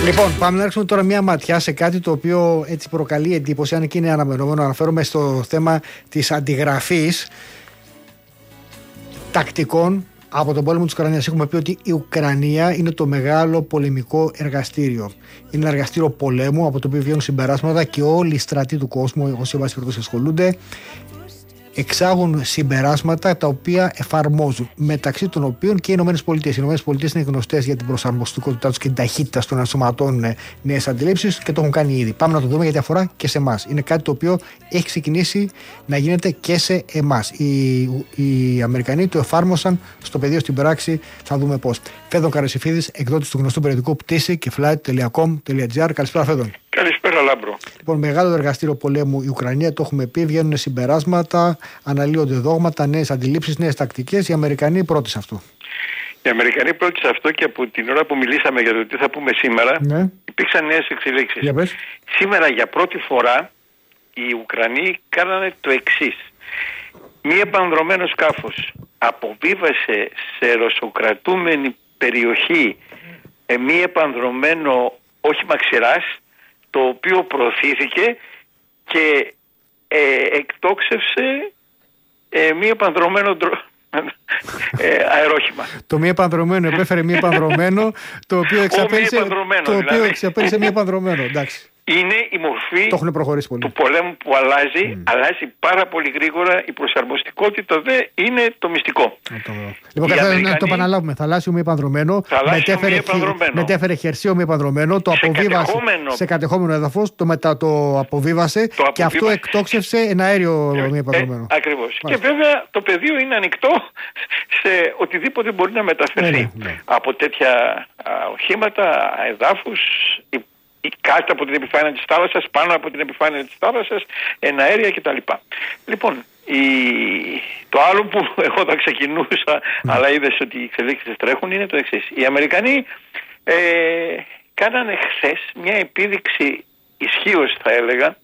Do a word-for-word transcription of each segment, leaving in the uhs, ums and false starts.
Λοιπόν, πάμε να ρίξουμε τώρα μια ματιά σε κάτι το οποίο έτσι προκαλεί εντύπωση, αν και είναι αναμενόμενο. Αναφέρομαι στο θέμα της αντιγραφής τακτικών από τον πόλεμο της Ουκρανίας. Έχουμε πει ότι η Ουκρανία είναι το μεγάλο πολεμικό εργαστήριο. Είναι ένα εργαστήριο πολέμου από το οποίο βγαίνουν συμπεράσματα και όλοι οι στρατοί του κόσμου, όσοι εν πάση περιπτώσει ασχολούνται, εξάγουν συμπεράσματα τα οποία εφαρμόζουν. Μεταξύ των οποίων και οι Ηνωμένες Πολιτείες. Οι Ηνωμένες Πολιτείες είναι γνωστές για την προσαρμοστικότητά τους και την ταχύτητα στο να ενσωματώνουν νέες αντιλήψεις και το έχουν κάνει ήδη. Πάμε να το δούμε γιατί αφορά και σε εμάς. Είναι κάτι το οποίο έχει ξεκινήσει να γίνεται και σε εμάς. Οι, οι Αμερικανοί το εφάρμοσαν στο πεδίο στην πράξη. Θα δούμε πώς. Φέδων Καρασιφίδης, εκδότης του γνωστού περιοδικού πτήση και flight τελεία com τελεία τζι άρ. Καλησπέρα, Φέδων. Καλησπέρα, Λάμπρο. Λοιπόν, μεγάλο εργαστήριο πολέμου η Ουκρανία, το έχουμε πει, βγαίνουν συμπεράσματα, αναλύονται δόγματα, νέες αντιλήψεις, νέες τακτικές. Οι Αμερικανοί πρώτοι σε αυτό. Οι Αμερικανοί πρώτοι σε αυτό και από την ώρα που μιλήσαμε για το τι θα πούμε σήμερα, ναι. υπήρξαν νέες εξελίξεις. Για πες. Σήμερα για πρώτη φορά οι Ουκρανοί κάνανε το εξής. Μη επανδρωμένο σκάφος αποβίβασε σε ρωσοκρατούμενη περιοχή ε, μη επανδρωμένο όχημα ξηράς, το οποίο προωθήθηκε και ε, εκτόξευσε ε, μη επανδρωμένο ντρο... ε, αερόχημα. Το μη επανδρωμένο επέφερε μη επανδρωμένο, το οποίο εξαπέλυσε το δηλαδή. οποίο εξαπέλυσε μη επανδρωμένο. Εντάξει. Είναι η μορφή του πολέμου που αλλάζει, mm. αλλάζει πάρα πολύ γρήγορα. Η προσαρμοστικότητα δε είναι το μυστικό. Το... Λοιπόν, καθώς Αμερικανοί... να το επαναλάβουμε. Θαλάσσιο μη επανδρωμένο, μετέφερε, μετέφερε χερσαίο μη επανδρωμένο, το σε αποβίβασε κατεχόμενο... σε κατεχόμενο έδαφος, το μετά το αποβίβασε το και αυτό εκτόξευσε ένα αέριο ε, μη επανδρωμένο. Ε, ακριβώς. Και βέβαια το πεδίο είναι ανοιχτό σε οτιδήποτε μπορεί να μεταφερθεί ναι, ναι, ναι. από τέτοια α, οχήματα, εδάφους, κάτω από την επιφάνεια της θάλασσας, πάνω από την επιφάνεια της θάλασσας, εναέρια κτλ. Λοιπόν, η... το άλλο που εγώ θα ξεκινούσα, mm. αλλά είδες ότι οι εξελίξεις τρέχουν, είναι το εξής. Οι Αμερικανοί ε, κάνανε χθες μια επίδειξη ισχύως, θα έλεγα,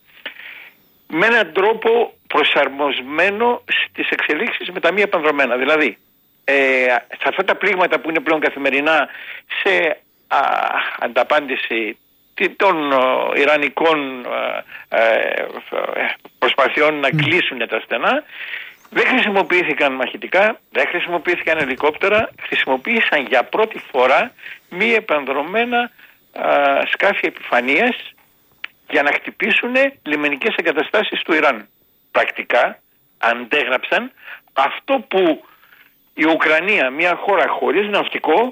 με έναν τρόπο προσαρμοσμένο στις εξελίξεις με τα μη επανδρομένα. Δηλαδή, ε, σε αυτά τα πλήγματα που είναι πλέον καθημερινά σε α, ανταπάντηση των uh, Ιρανικών uh, uh, προσπαθειών να mm. κλείσουν τα στενά, δεν χρησιμοποιήθηκαν μαχητικά, δεν χρησιμοποιήθηκαν ελικόπτερα, χρησιμοποίησαν για πρώτη φορά μη επανδρωμένα uh, σκάφη επιφανείας για να χτυπήσουν λιμενικές εγκαταστάσεις του Ιράν. Πρακτικά αντέγραψαν αυτό που η Ουκρανία, μια χώρα χωρίς ναυτικό,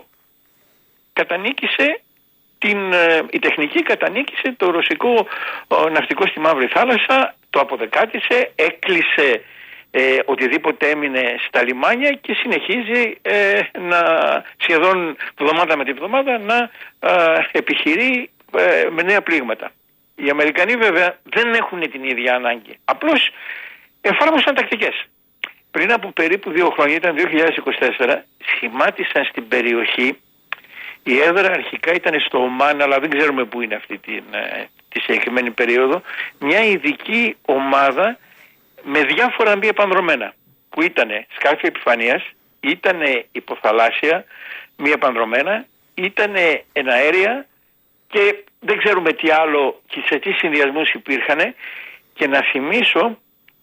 κατανίκησε Την, η τεχνική κατανίκησε το ρωσικό ο, ναυτικό στη Μαύρη Θάλασσα, το αποδεκάτησε, έκλεισε ε, οτιδήποτε έμεινε στα λιμάνια και συνεχίζει ε, να σχεδόν εβδομάδα με τη εβδομάδα να ε, επιχειρεί ε, με νέα πλήγματα. Οι Αμερικανοί βέβαια δεν έχουν την ίδια ανάγκη. Απλώς εφάρμοσαν τακτικές. Πριν από περίπου δύο χρόνια, ήταν δύο χιλιάδες είκοσι τέσσερα, σχημάτισαν στην περιοχή. Η έδρα αρχικά ήταν στο Ομάν, αλλά δεν ξέρουμε πού είναι αυτή την, τη συγκεκριμένη περίοδο, μια ειδική ομάδα με διάφορα μη επανδρομένα, που ήταν σκάφη επιφανείας, ήταν υποθαλάσσια μη επανδρομένα, ήταν εναέρια και δεν ξέρουμε τι άλλο και σε τι συνδυασμούς υπήρχαν. Και να θυμίσω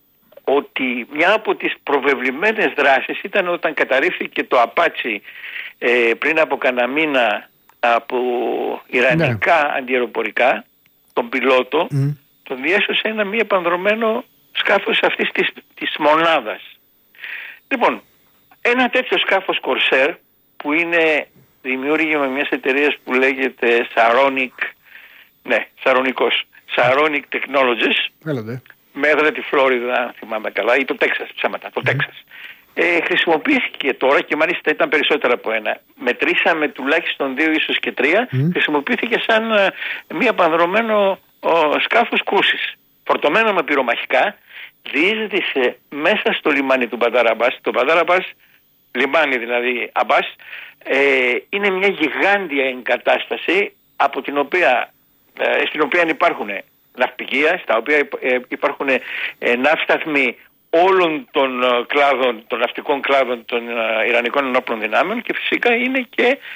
ότι μια από τις προβεβλημένες δράσεις ήταν όταν καταρρίφθηκε το Απάτσι ε, πριν από κανένα μήνα από ιρανικά ναι. αντιαεροπορικά, τον πιλότο, mm. τον διέσωσε ένα μη επανδρωμένο σκάφος αυτής της, της μονάδας. Λοιπόν, ένα τέτοιο σκάφος Corsair που είναι δημιούργημα μιας εταιρείας που λέγεται Saronic, ναι, Σαρονικός, Saronic Technologies, Έλατε. με έδρα τη Φλόριδα, αν θυμάμαι καλά, ή το Τέξας, ψέματα, το mm. Τέξας. Ε, χρησιμοποιήθηκε τώρα και μάλιστα ήταν περισσότερα από ένα. Μετρήσαμε τουλάχιστον δύο, ίσως και τρία. Mm. Χρησιμοποιήθηκε σαν uh, μη επανδρωμένο uh, σκάφος κρούσης. Φορτωμένο με πυρομαχικά, διείσδησε μέσα στο λιμάνι του Μπαντάρ Αμπάς. Το Μπαντάρ Αμπάς, λιμάνι δηλαδή Αμπάς, ε, είναι μια γιγάντια εγκατάσταση από την οποία, ε, στην οποία υπάρχουν ναυπηγεία, στα οποία υπάρχουν ε, ναύσταθμοι όλων των κλάδων, των ναυτικών κλάδων των Ιρανικών ενόπλων δυνάμεων, και φυσικά είναι και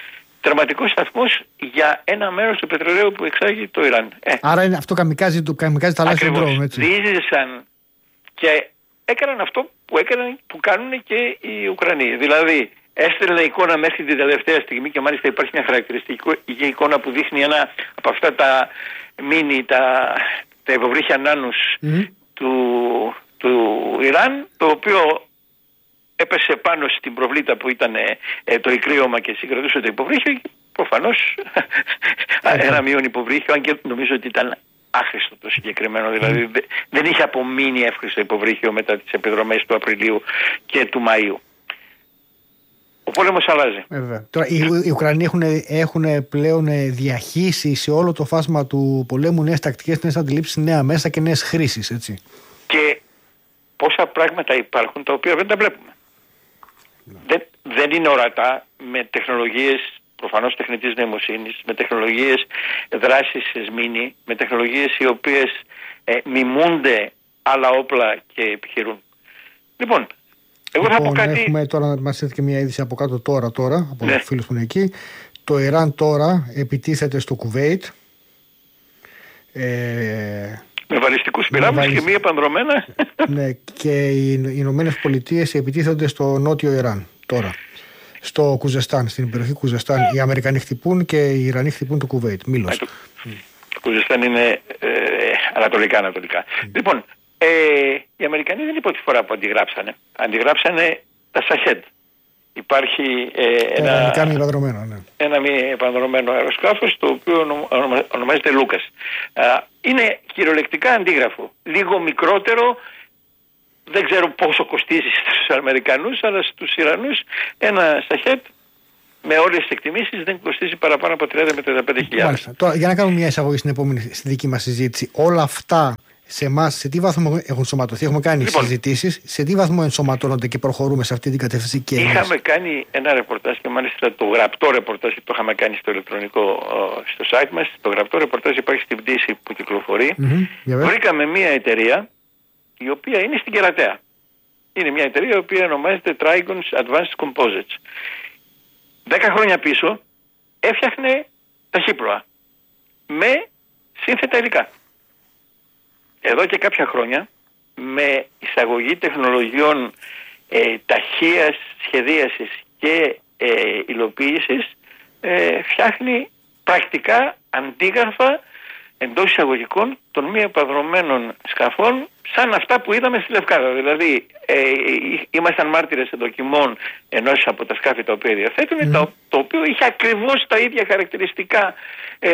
τερματικός σταθμός για ένα μέρος του πετρελαίου που εξάγει το Ιράν. Ε. Άρα είναι αυτό καμικάζι του καμικάζι θαλάσσιου ντρόουν, έτσι. Διείζησαν και έκαναν αυτό που, έκαναν, που κάνουν και οι Ουκρανοί. Δηλαδή έστελνε εικόνα μέχρι την τελευταία στιγμή και μάλιστα υπάρχει μια χαρακτηριστική εικόνα που δείχνει ένα από αυτά τα μίνι, τα, τα υποβρύχια νάνους mm-hmm. του, του Ιράν, το οποίο έπεσε πάνω στην προβλήτα που ήταν ε, το ικρίωμα και συγκρατούσε το υποβρύχιο και προφανώς ένα μείον υποβρύχιο, αν και νομίζω ότι ήταν άχρηστο το συγκεκριμένο, δηλαδή mm. δεν είχε απομείνει εύχριστο υποβρύχιο μετά τις επιδρομές του Απριλίου και του Μαΐου. Ο πόλεμος αλλάζει. Βέβαια. Τώρα, οι, οι Ουκρανοί έχουν, έχουν πλέον διαχύσει σε όλο το φάσμα του πολέμου νέες τακτικές, νέες αντιλήψεις, νέα μέσα και νέες χρήσεις, έτσι. Και πόσα πράγματα υπάρχουν τα οποία δεν τα βλέπουμε. Ναι. Δεν, δεν είναι ορατά με τεχνολογίες προφανώς τεχνητής νοημοσύνης, με τεχνολογίες δράσης σμήνη, με τεχνολογίες οι οποίες ε, μιμούνται άλλα όπλα και επιχειρούν. Λοιπόν, εγώ λοιπόν, θα πω κάτι... Έχουμε τώρα, μας έρθει και μια είδηση από κάτω τώρα, τώρα από ναι. φίλους που είναι εκεί. Το Ιράν τώρα επιτίθεται στο Κουβέιτ. Ε... Με βαλιστικούς πυράβλους βαλισ... και μη επανδρομένα. Ναι, και οι Ηνωμένες Πολιτείες επιτίθενται στο νότιο Ιράν τώρα. Στο Κουζεστάν, στην περιοχή Κουζεστάν. Οι Αμερικανοί χτυπούν και οι Ιρανοί χτυπούν το Κουβέιτ. Μήλος. Το, mm. το Κουζεστάν είναι ε, ανατολικά-ανατολικά. Mm. Λοιπόν, ε, οι Αμερικανοί δεν είναι η πρώτη φορά που αντιγράψανε. Αντιγράψανε τα Σαχέντ. Υπάρχει ε, ένα, ένα, μη επανδρομένο, ναι. ένα μη επανδρομένο αεροσκάφος, το οποίο ονομα, ονομάζεται Λούκας. Είναι κυριολεκτικά αντίγραφο. Λίγο μικρότερο. Δεν ξέρω πόσο κοστίζει στους Αμερικανούς, αλλά στους Ιρανούς ένα Σαχέτ με όλες τις εκτιμήσεις δεν κοστίζει παραπάνω από τριάντα με τριάντα πέντε χιλιάδες. Τώρα, για να κάνουμε μια εισαγωγή στην επόμενη, στη δική μας συζήτηση, όλα αυτά σε εμάς, σε τι βαθμό έχουν ενσωματωθεί, έχουμε κάνει λοιπόν, συζητήσεις, σε τι βαθμό ενσωματώνονται και προχωρούμε σε αυτή την κατεύθυνση και εμείς. Είχαμε κάνει ένα ρεπορτάζ και μάλιστα το γραπτό ρεπορτάζ το είχαμε κάνει στο ηλεκτρονικό στο site μας. Το γραπτό ρεπορτάζ υπάρχει στην πτήση που κυκλοφορεί. Mm-hmm, βρήκαμε μια εταιρεία η οποία είναι στην Κερατέα. Είναι μια εταιρεία η οποία ονομάζεται Trigon's Advanced Composites. Δέκα χρόνια πίσω έφτιαχνε ταχύπλοα με σύνθετα υλικά. Εδώ και κάποια χρόνια με εισαγωγή τεχνολογιών ε, ταχείας σχεδίασης και ε, υλοποίησης ε, φτιάχνει πρακτικά αντίγραφα εντός εισαγωγικών των μη επανδρωμένων σκαφών σαν αυτά που είδαμε στη Λευκάδα. Δηλαδή ε, ήμασταν μάρτυρες δοκιμών ενός από τα σκάφη τα οποία διαθέτουν, mm. το, το οποίο είχε ακριβώς τα ίδια χαρακτηριστικά ε,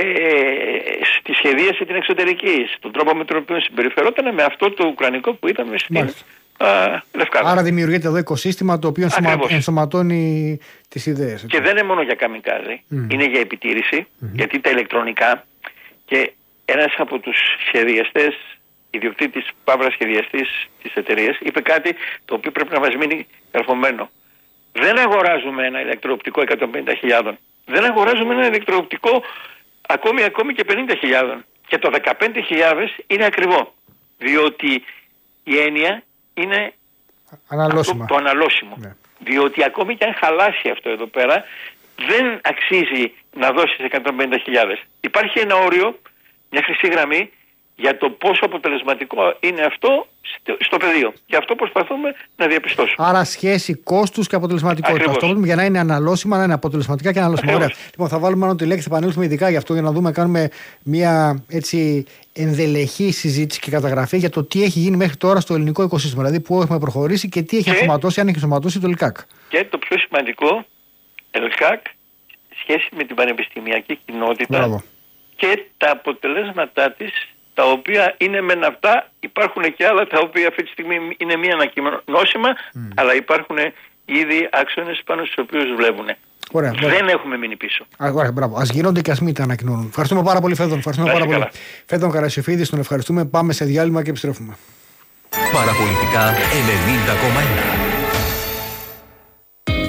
στη σχεδίαση την εξωτερική, στον τρόπο με τον οποίο συμπεριφερόταν με αυτό το ουκρανικό που είδαμε στην α, Λευκάδα. Άρα δημιουργείται εδώ οικοσύστημα το οποίο ακριβώς ενσωματώνει τις ιδέες. Και δεν είναι μόνο για καμικάζι, mm. είναι για επιτήρηση, mm-hmm. γιατί τα ηλεκτρονικά και ένας από τους σχεδιαστές, ιδιοκτήτης παύρα σχεδιαστής της εταιρείας, είπε κάτι το οποίο πρέπει να μας μείνει καρφωμένο. Δεν αγοράζουμε ένα ηλεκτροοπτικό εκατόν πενήντα χιλιάδες. Δεν αγοράζουμε ένα ηλεκτροοπτικό ακόμη, ακόμη και πενήντα χιλιάδες. Και το δεκαπέντε χιλιάδες είναι ακριβό. Διότι η έννοια είναι αναλώσιμα. Το αναλώσιμο. Ναι. Διότι ακόμη και αν χαλάσει αυτό εδώ πέρα, δεν αξίζει να δώσεις εκατόν πενήντα χιλιάδες. Υπάρχει ένα όριο, μια χρυσή γραμμή, για το πόσο αποτελεσματικό είναι αυτό στο πεδίο. Και αυτό προσπαθούμε να διαπιστώσουμε. Άρα σχέση κόστους και αποτελεσματικότητα. Αυτό για να είναι αναλώσιμα, να είναι αποτελεσματικά και αναλώσιμα. Ωραία. Λοιπόν, θα βάλουμε μόνο τη λέξη, θα επανέλθουμε ειδικά γι' αυτό για να δούμε, κάνουμε μια έτσι ενδελεχή συζήτηση και καταγραφή για το τι έχει γίνει μέχρι τώρα στο ελληνικό οικοσύστημα. Δηλαδή πού έχουμε προχωρήσει και τι έχει ενσωματώσει, αν έχει ενσωματώσει το ΕΛΚΑΚ. Και το πιο σημαντικό, ΕΛΚΑΚ, σχέση με την πανεπιστημιακή κοινότητα. Μπράβο. Και τα αποτελέσματά της, τα οποία είναι μεν αυτά, υπάρχουν και άλλα τα οποία αυτή τη στιγμή είναι μη ανακοινώσιμα, mm. αλλά υπάρχουν ήδη άξονες πάνω στους οποίους βλέπουν. Ωραία, δεν ωραία. έχουμε μείνει πίσω. Α, ωραία, μπράβο. Ας γίνονται και ας μην τα ανακοινώνουν. Ευχαριστούμε πάρα πολύ, Φέδων. Ευχαριστούμε πάρα πολύ. Φέδων Καρασιοφίδης, τον ευχαριστούμε. Πάμε σε διάλειμμα και επιστρέφουμε. Παραπολιτικά ενενήντα κόμμα ένα.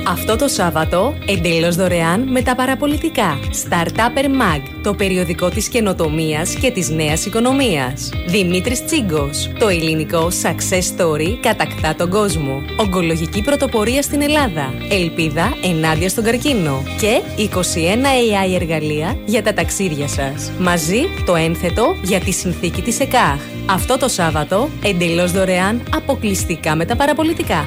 Αυτό το Σάββατο, εντελώς δωρεάν με τα παραπολιτικά. Startupper Mag, το περιοδικό της καινοτομίας και της νέας οικονομίας. Δημήτρης Τσίγκος, το ελληνικό success story κατακτά τον κόσμο. Ογκολογική πρωτοπορία στην Ελλάδα. Ελπίδα ενάντια στον καρκίνο. Και είκοσι ένα έι άι εργαλεία για τα ταξίδια σας. Μαζί το ένθετο για τη συνθήκη της ΕΚΑΧ. Αυτό το Σάββατο, εντελώς δωρεάν, αποκλειστικά με τα παραπολιτικά.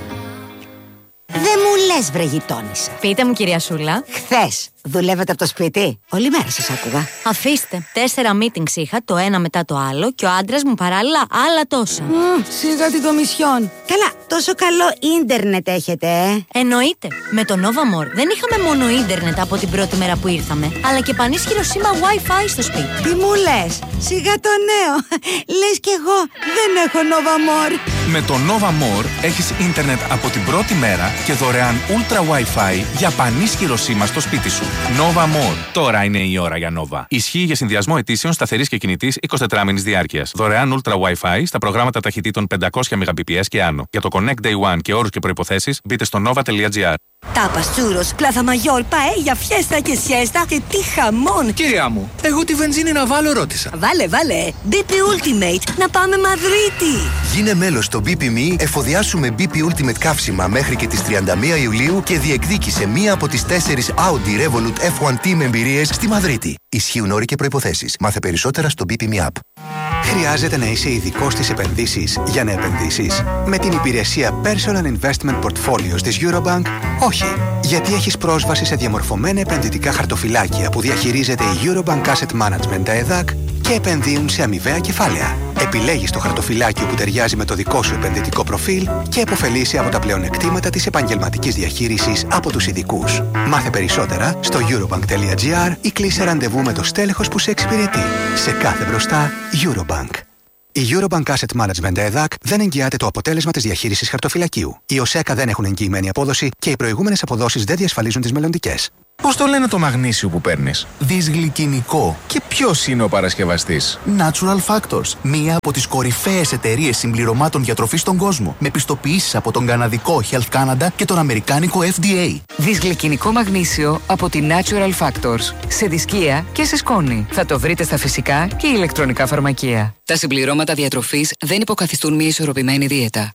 Δεν μου λες, βρε γειτόνισσα. Πείτε μου, κυρία Σούλα. Χθες δουλεύετε από το σπίτι? Όλη μέρα σας άκουγα. Αφήστε. Τέσσερα meetings είχα, το ένα μετά το άλλο, και ο άντρας μου παράλληλα άλλα τόσα. Mm, σιγά την κομισιόν. Καλά, τόσο καλό ίντερνετ έχετε, ε? Εννοείται. Με το Nova More δεν είχαμε μόνο ίντερνετ από την πρώτη μέρα που ήρθαμε, αλλά και πανίσχυρο σήμα Wi-Fi στο σπίτι. Τι μου λες? Σιγά το νέο. Λες κι εγώ δεν έχω Nova More. Με το Nova More έχεις ίντερνετ από την πρώτη μέρα και δωρεάν Ultra Wi-Fi για πανίσχυρο σήμα στο σπίτι σου. Nova More. Τώρα είναι η ώρα για Nova. Ισχύει για συνδυασμό αιτήσεων σταθερής και κινητής εικοσιτετράμηνης διάρκειας. Δωρεάν Ultra Wi-Fi στα προγράμματα ταχυτήτων πεντακόσια μεγαμπιτ και άνω. Για το Connect Day One και όρους και προϋποθέσεις μπείτε στο nova τελεία gr. Τάπας, τσούρος, πλάθα μαγιόρ, παέλια, φιέστα και σιέστα και τι χαμόν! Κυρία μου, εγώ τη βενζίνη να βάλω ρώτησα. Βάλε, βάλε! μπι πι Ultimate, να πάμε Μαδρίτη! Γίνε μέλος στο μπι πι εμ ι, εφοδιάσουμε μπι πι Ultimate καύσιμα μέχρι και τις τριάντα μία Ιουλίου και διεκδίκησε μία από τις τέσσερις Audi Revolut εφ ουάν Team εμπειρίες στη Μαδρίτη. Ισχύουν όροι και προϋποθέσεις. Μάθε περισσότερα στο μπι πι εμ ι App. Χρειάζεται να είσαι ειδικός στις επενδύσεις για να επενδύσεις? Με την υπηρεσία Personal Investment Portfolios της Eurobank, όχι. Γιατί έχεις πρόσβαση σε διαμορφωμένα επενδυτικά χαρτοφυλάκια που διαχειρίζεται η Eurobank Asset Management ΕΔΑΚ και επενδύουν σε αμοιβαία κεφάλαια. Επιλέγεις το χαρτοφυλάκιο που ταιριάζει με το δικό σου επενδυτικό προφίλ και επωφελείσαι από τα πλεονεκτήματα της επαγγελματικής διαχείρισης από τους ειδικούς. Μάθε περισσότερα στο eurobank τελεία gr ή κλείσε ραντεβού με το στέλεχος που σε εξυπηρετεί. Σε κάθε μπροστά, Eurobank. Η Eurobank Asset Management ΕΔΑΚ δεν εγγυάται το αποτέλεσμα της διαχείρισης χαρτοφυλακίου. Οι ΟΣΕΚΑ δεν έχουν εγγυημένη απόδοση και οι προηγούμενες αποδόσεις δεν διασφαλίζουν τις μελλοντικές. Πώς το λένε το μαγνήσιο που παίρνεις? Δυσγλυκινικό. Και ποιος είναι ο παρασκευαστής? Natural Factors. Μία από τις κορυφαίες εταιρείες συμπληρωμάτων διατροφής στον κόσμο. Με πιστοποιήσεις από τον καναδικό Health Canada και τον αμερικάνικο εφ ντι έι. Δυσγλυκινικό μαγνήσιο από τη Natural Factors. Σε δισκία και σε σκόνη. Θα το βρείτε στα φυσικά και ηλεκτρονικά φαρμακεία. Τα συμπληρώματα διατροφής δεν υποκαθιστούν μια ισορροπημένη δίαιτα.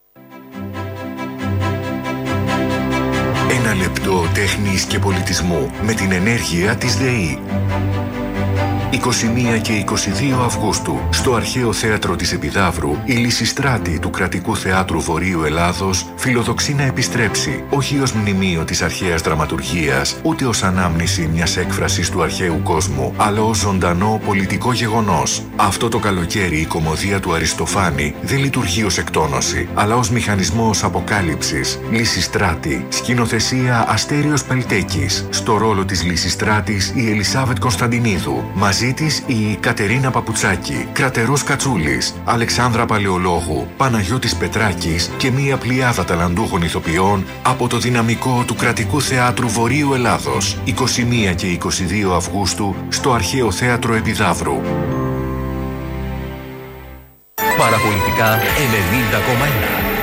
Ένα λεπτό τέχνης και πολιτισμού με την ενέργεια της ΔΕΗ. είκοσι μία και είκοσι δύο Αυγούστου, στο Αρχαίο Θέατρο της Επιδαύρου, η Λυσιστράτη του Κρατικού Θεάτρου Βορείου Ελλάδος φιλοδοξεί να επιστρέψει, όχι ως μνημείο της αρχαίας δραματουργίας, ούτε ως ανάμνηση μιας έκφρασης του αρχαίου κόσμου, αλλά ως ζωντανό πολιτικό γεγονός. Αυτό το καλοκαίρι η κωμωδία του Αριστοφάνη δεν λειτουργεί ως εκτόνωση, αλλά ως μηχανισμός αποκάλυψης. Λυσιστράτη, σκηνοθεσία Αστέριος Πελτέκης. Στο ρόλο της Λυσιστράτης η Ελισάβετ Κωνσταντινίδου. Μαζί της η Κατερίνα Παπουτσάκη, Κρατερός Κατσούλης, Αλεξάνδρα Παλαιολόγου, Παναγιώτης Πετράκης και μία πλειάδα ταλαντούχων ηθοποιών από το δυναμικό του Κρατικού Θεάτρου Βορείου Ελλάδος. είκοσι μία και είκοσι δύο Αυγούστου στο Αρχαίο Θέατρο Επιδαύρου. Παραπολιτικά ενενήντα κόμμα ένα.